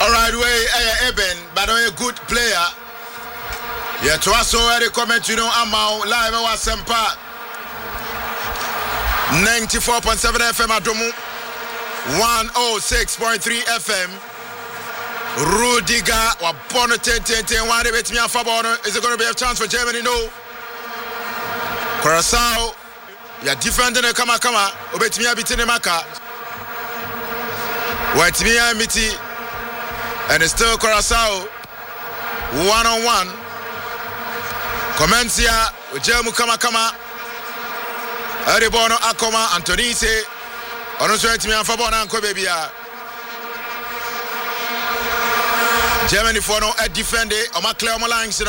Alright, we Eben, but a good player. Yeah, to us already comment, Amau, live was Sempa 94.7 FM Adomu, 106.3 FM. Rudiger, or Bono 10, one bit me is it going to be a chance for Germany? No. Curacao, you're defending a kama, obet me a bit in the Maka. Wait me a miti, and it's still Curacao 1-on-1. Comencia, Jemu Kama, Eribono Akoma, Antonise, Onoswet me and Fabona and Kobebia. Germany for no a defender, or my clear lines,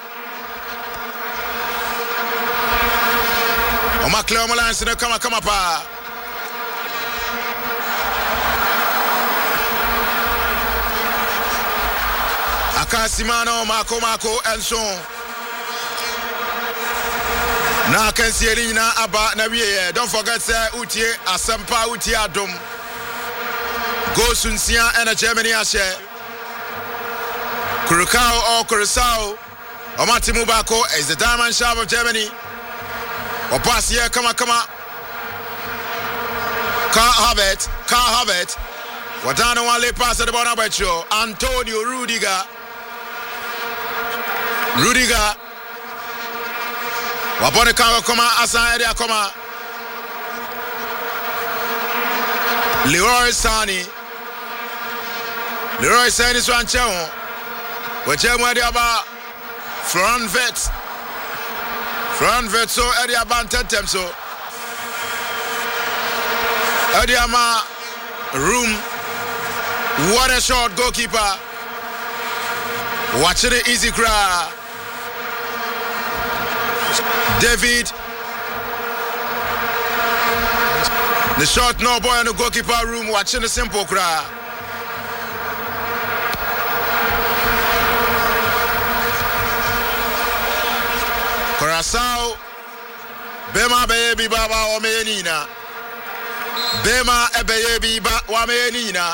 Oma clear lines, kama pa. Akasimano, Mako, and so. Now can see Elina Abba Navier. Don't forget, Utie, Asampa Utie Adum. Go Sunsia and a Germany Ashe. Curacao or Curacao. Omati Mubako is the diamond shop of Germany. Or pass here, come. Carl Havertz. Wadano Wale pass at the bottom of show. Antonio Rudiger. Wapone kama asa area kama. Leroy Sani swancheho. Wachemu area ba Florian Wirtz so area ba tentem so. Area ma room. What a shot, goalkeeper. Watching it easy cry. David. The shot no boy in the goalkeeper room watching the simple cry. Curacao. Bema baby baba wa menina. Bema baby wa menina.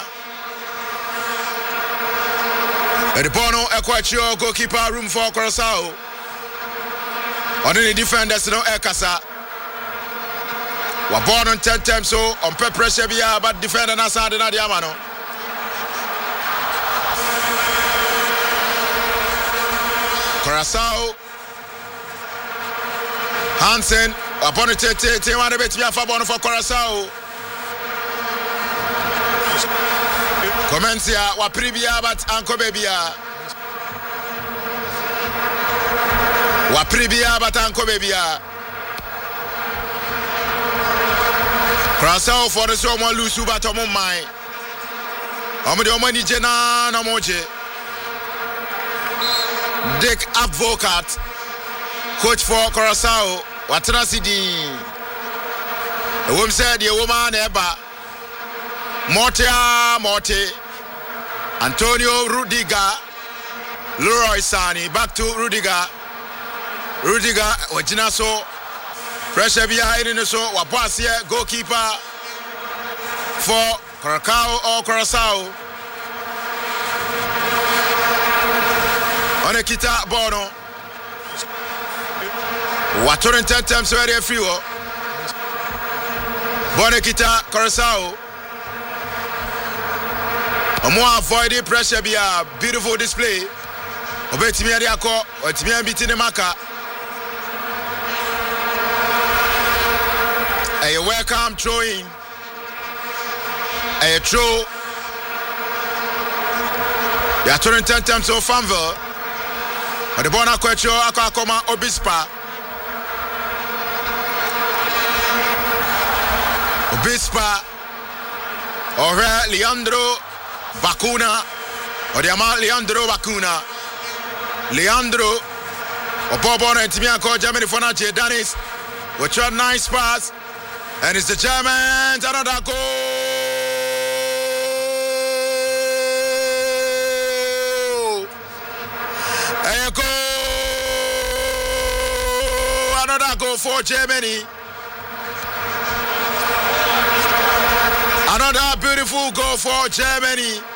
Edipono Equatio goalkeeper room for Curacao. On the defenders no Ekasa. Wa born on 10 times so on pressure bia but defender na side na diamano. Curacao. Hansen upon the 10 one bit bia for Curacao. Comencia wa pribia but anko bebia. Wapribia batanko bebia. Curacao for the someone lusu batomo mai. Omode omani jena na moje. Dick Advocat, coach for Curacao. Watana sidi. The woman said the woman eba. Morte. Antonio Rudiger. Leroy Sani back to Rudiger, wajina so pressure behind in so wa pass here goalkeeper for Curacao or Curacao. On a kita bono. Wa turn 10 times very free. Bonekita Curacao. Omo avoid the pressure be a beautiful display. Obetimi adiako, otimi ambiti ne maka. A welcome throw in. A throw. Ya turn 10 times so Fanville. But the bona kwecho akoma Obispa. Or Leandro Bacuna. Or the amount Leandro Bacuna. Leandro Opobona and Timiako Germany for Nache Danis. Which are nice pass. And it's the Germans. Another goal. A goal. Another goal for Germany. Another beautiful goal for Germany.